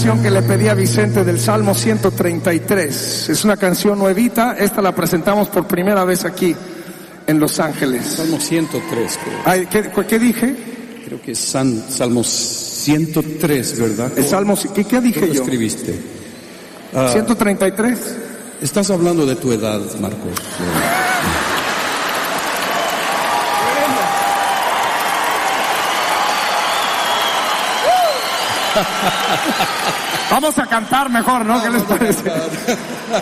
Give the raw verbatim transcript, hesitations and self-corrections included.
Que le pedí a Vicente del Salmo ciento treinta y tres. Es una canción nuevita. Esta la presentamos por primera vez aquí en Los Ángeles. Salmo ciento tres, creo. Ay, ¿qué, ¿Qué dije? Creo que es San, Salmo ciento tres, ¿verdad? El Salmo, ¿qué, qué dije ¿Cómo yo? escribiste? Uh, ¿ciento treinta y tres? Estás hablando de tu edad, Marcos. Vamos a cantar mejor, ¿no? ¿Qué les parece?